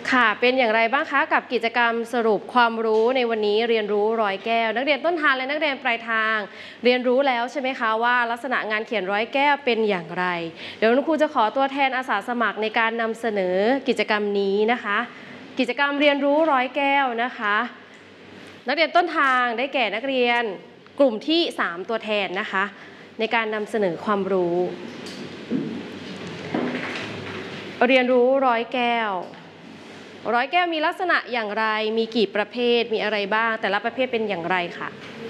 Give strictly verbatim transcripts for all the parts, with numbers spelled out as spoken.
ค่ะเป็นอย่างไรบ้างคะกับกิจกรรมสรุปความรู้ในวันนี้เรียนรู้ร้อยแก้วนักเรียนต้นทางและนักเรียนปลายทางเรียนรู้แล้วใช่ไหมคะว่าลักษณะงานเขียนร้อยแก้วเป็นอย่างไรเดี๋ยวคุณครูจะขอตัวแทนอาสาสมัครในการนำเสนอกิจกรรมนี้นะคะกิจกรรมเรียนรู้ร้อยแก้วนะคะนักเรียนต้นทางได้แก่นักเรียนกลุ่มที่สามตัวแทนนะคะในการนำเสนอความรู้เรียนรู้ร้อยแก้วร้อยแก้วมีลักษณะอย่างไรมีกี่ประเภทมีอะไรบ้างแต่ละประเภทเป็นอย่างไรค่ะ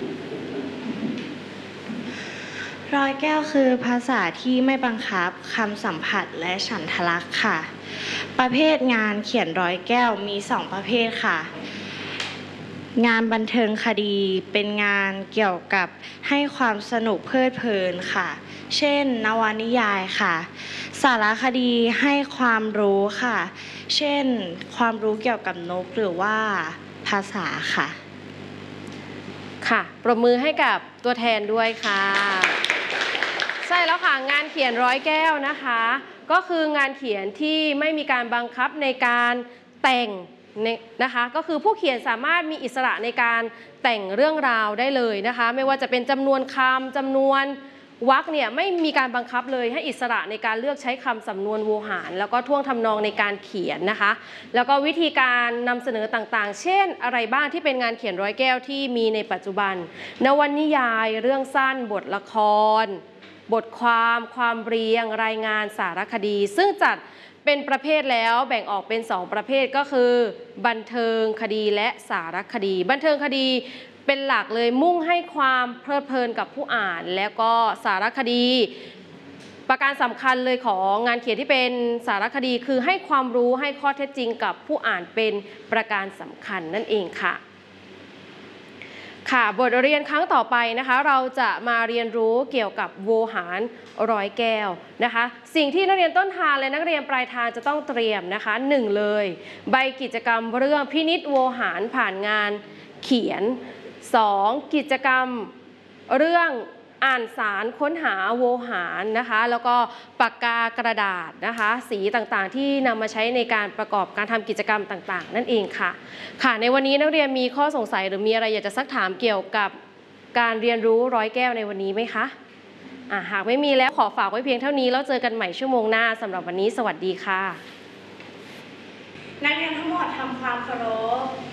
ร้อยแก้วคือภาษาที่ไม่บังคับคำสัมผัสและฉันทลักษณ์ค่ะประเภทงานเขียนร้อยแก้วมีสองประเภทค่ะงานบันเทิงคดีเป็นงานเกี่ยวกับให้ความสนุกเพลิดเพลินค่ะเช่นนวนิยายค่ะสารคดีให้ความรู้ค่ะเช่นความรู้เกี่ยวกับนกหรือว่าภาษาค่ะค่ะปรบมือให้กับตัวแทนด้วยค่ะใช่แล้วค่ะงานเขียนร้อยแก้วนะคะก็คืองานเขียนที่ไม่มีการบังคับในการแต่งนะคะก็คือผู้เขียนสามารถมีอิสระในการแต่งเรื่องราวได้เลยนะคะไม่ว่าจะเป็นจำนวนคำจำนวนวรรคเนี่ยไม่มีการบังคับเลยให้อิสระในการเลือกใช้คำสำนวนโวหารแล้วก็ท่วงทำนองในการเขียนนะคะแล้วก็วิธีการนำเสนอต่างๆเช่นอะไรบ้างที่เป็นงานเขียนร้อยแก้วที่มีในปัจจุบันนวนิยายเรื่องสั้นบทละครบทความความเรียงรายงานสารคดีซึ่งจัดเป็นประเภทแล้วแบ่งออกเป็นสองประเภทก็คือบันเทิงคดีและสารคดีบันเทิงคดีเป็นหลักเลยมุ่งให้ความเพลิดเพลินกับผู้อ่านแล้วก็สารคดีประการสำคัญเลยของงานเขียนที่เป็นสารคดีคือให้ความรู้ให้ข้อเท็จจริงกับผู้อ่านเป็นประการสำคัญนั่นเองค่ะค่ะบทเรียนครั้งต่อไปนะคะเราจะมาเรียนรู้เกี่ยวกับโวหารร้อยแก้วนะคะสิ่งที่นักเรียนต้นทางและนักเรียนปลายทางจะต้องเตรียมนะคะหนึ่งเลยใบกิจกรรมเรื่องพินิจโวหารผ่านงานเขียนสองกิจกรรมเรื่องอ่านสารค้นหาโวหารนะคะแล้วก็ปากกากระดาษนะคะสีต่างๆที่นำมาใช้ในการประกอบการทำกิจกรรมต่างๆนั่นเองค่ะค่ะในวันนี้นักเรียนมีข้อสงสัยหรือมีอะไรอยากจะซักถามเกี่ยวกับการเรียนรู้ร้อยแก้วในวันนี้ไหมคะอ่ะหากไม่มีแล้วขอฝากไว้เพียงเท่านี้แล้วเจอกันใหม่ชั่วโมงหน้าสำหรับวันนี้สวัสดีค่ะนักเรียนทั้งหมดทำความเคารพ